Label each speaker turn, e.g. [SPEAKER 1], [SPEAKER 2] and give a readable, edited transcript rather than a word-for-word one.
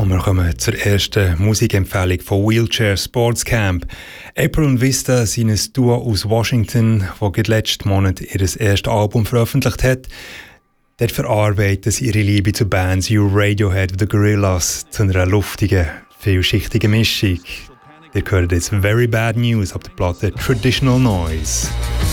[SPEAKER 1] Und wir kommen zur ersten Musikempfehlung von Wheelchair Sports Camp. April und Vista sind ein Duo aus Washington, das letzten Monat ihr erstes Album veröffentlicht hat. Dort verarbeitet sie ihre Liebe zu Bands wie Radiohead oder The Gorillaz zu einer luftigen, vielschichtigen Mischung. Ihr hört jetzt Very Bad News auf der Platte Traditional Noise.